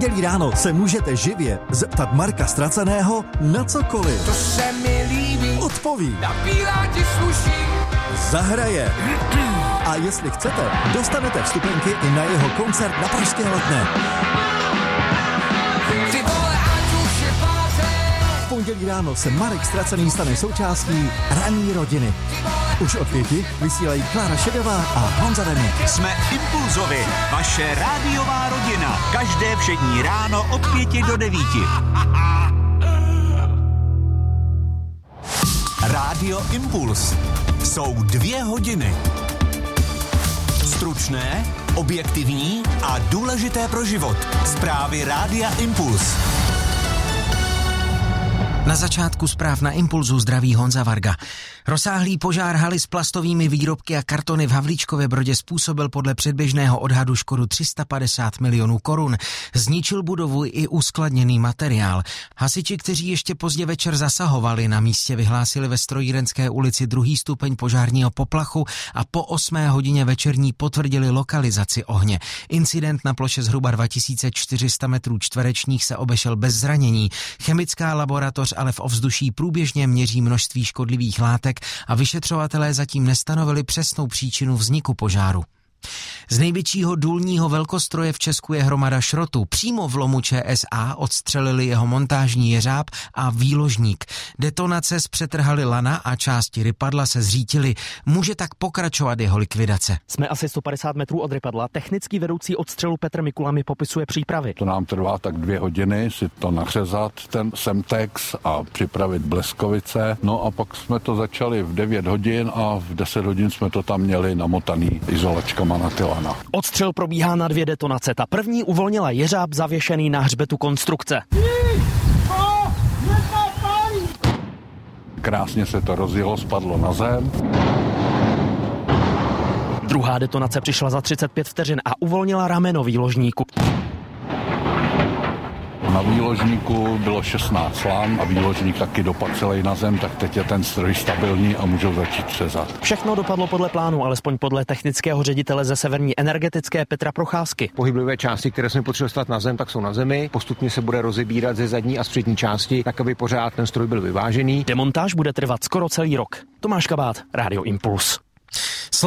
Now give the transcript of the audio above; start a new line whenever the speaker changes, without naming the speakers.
pondělí ráno se můžete živě zeptat Marka Ztraceného na cokoliv.
To se mi líbí.
Odpoví.
Ta bílá ti sluší.
Zahraje. A jestli chcete, dostanete vstupenky i na jeho koncert na Pražské Letné.
Ty vole, ať už je pátek.
V pondělí ráno se Marek Ztracený stane součástí ranní rodiny. Už od 5 vysílají Klára Šedová a Honza Deník.
Jsme Impulzovi, vaše rádiová rodina. Každé všední ráno od 5 do 9. Rádio Impuls. Jsou 2 hodiny. Stručné, objektivní a důležité pro život. Zprávy Rádia Impuls.
Na začátku zpráv na Impulzu zdraví Honza Varga. Rozsáhlý požár haly s plastovými výrobky a kartony v Havlíčkově Brodě způsobil podle předběžného odhadu škodu 350 milionů korun. Zničil budovu i uskladněný materiál. Hasiči, kteří ještě pozdě večer zasahovali, na místě vyhlásili ve Strojírenské ulici 2. stupeň požárního poplachu a po 8 hodině večerní potvrdili lokalizaci ohně. Incident na ploše zhruba 2400 metrů čtverečních se obešel bez zranění. Chemická laboratoř ale v ovzduší průběžně měří množství škodlivých látek a vyšetřovatelé zatím nestanovili přesnou příčinu vzniku požáru. Z největšího důlního velkostroje v Česku je hromada šrotu. Přímo v lomu ČSA odstřelili jeho montážní jeřáb a výložník. Detonace zpřetrhaly lana a části rypadla se zřítily. Může tak pokračovat jeho likvidace.
Jsme asi 150 metrů od rypadla. Technický vedoucí odstřelu Petr Mikula mi popisuje přípravy.
To nám trvá tak 2 hodiny si to nařezat, ten semtex a připravit bleskovice. No a pak jsme to začali v 9 hodin a v 10 hodin jsme to tam měli namotaný izolačkama na ty lana.
Odstřel probíhá na 2 detonace. Ta první uvolnila jeřáb zavěšený na hřbetu konstrukce.
Krásně se to rozjelo, spadlo na zem.
Druhá detonace přišla za 35 vteřin a uvolnila rameno výložníku.
Na výložníku bylo 16 lan a výložník taky dopadl celý na zem, tak teď je ten stroj stabilní a můžou začít třezat.
Všechno dopadlo podle plánu, alespoň podle technického ředitele ze Severní energetické Petra Procházky.
Pohyblivé části, které jsme potřebovali dostat na zem, tak jsou na zemi. Postupně se bude rozebírat ze zadní a z přední části, tak aby pořád ten stroj byl vyvážený.
Demontáž bude trvat skoro celý rok. Tomáš Kabát, Rádio Impuls.